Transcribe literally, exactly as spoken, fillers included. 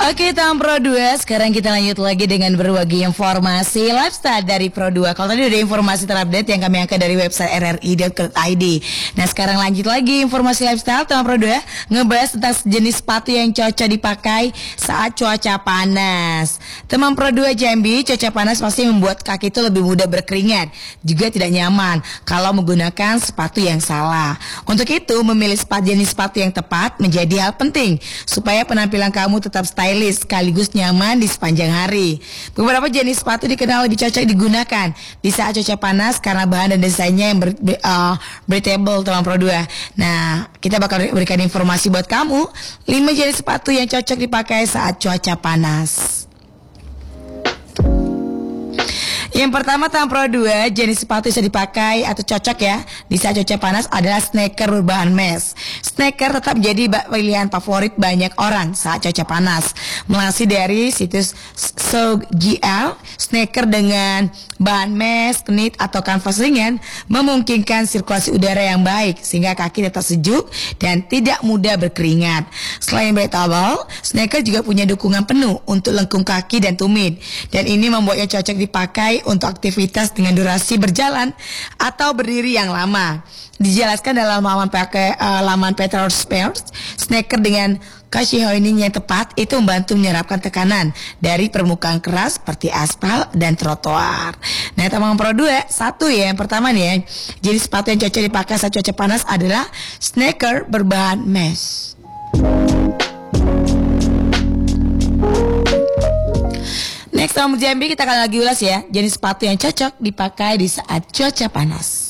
Oke, tahun Pro dua, sekarang kita lanjut lagi dengan berbagi informasi lifestyle dari Pro dua. Kalau tadi udah informasi terupdate yang kami angkat dari website r r i dot co dot i d. Nah, sekarang lanjut lagi informasi lifestyle tahun Pro dua, ngebahas tentang jenis sepatu yang cocok dipakai saat cuaca panas. Teman Pro dua Jambi, cuaca panas pasti membuat kaki itu lebih mudah berkeringat, juga tidak nyaman kalau menggunakan sepatu yang salah. Untuk itu, memilih sepatu jenis sepatu yang tepat menjadi hal penting supaya penampilan kamu tetap stylish sekaligus nyaman di sepanjang hari. Beberapa jenis sepatu dikenal lebih cocok digunakan di saat cuaca panas karena bahan dan desainnya yang ber, uh, breathable, teman Pro dua. Nah, kita bakal berikan informasi buat kamu lima jenis sepatu yang cocok dipakai saat cuaca panas. Yang pertama, tahun Pro dua, jenis sepatu bisa dipakai atau cocok ya di saat cuaca panas adalah sneaker berbahan mesh. Sneaker tetap menjadi pilihan favorit banyak orang saat cuaca panas. Melansir dari situs SoGL, sneaker dengan bahan mesh, knit atau kanvas ringan memungkinkan sirkulasi udara yang baik sehingga kaki tetap sejuk dan tidak mudah berkeringat. Selain breathable, sneaker juga punya dukungan penuh untuk lengkung kaki dan tumit, dan ini membuatnya cocok dipakai untuk aktivitas dengan durasi berjalan atau berdiri yang lama. Dijelaskan dalam laman pakai uh, laman Petrol Spares, sneaker dengan cushioning yang tepat itu membantu menyerapkan tekanan dari permukaan keras seperti aspal dan trotoar. Nah, teman Pro dua, satu ya, yang pertama nih ya, jenis sepatu yang cocok dipakai saat cuaca panas adalah sneaker berbahan mesh. Next, Om Jambi, kita akan lagi ulas ya jenis sepatu yang cocok dipakai di saat cuaca panas.